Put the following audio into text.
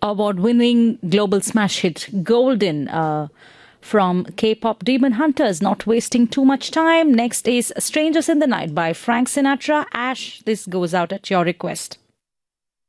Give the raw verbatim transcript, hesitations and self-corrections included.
award-winning global smash hit Golden uh, from K-pop Demon Hunters. Not wasting too much time. Next is Strangers in the Night by Frank Sinatra. Ash, this goes out at your request.